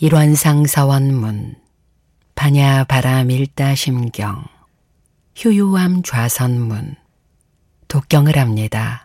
일원상 서원문, 반야 바람 일다 심경, 효유암 좌선문, 독경을 합니다.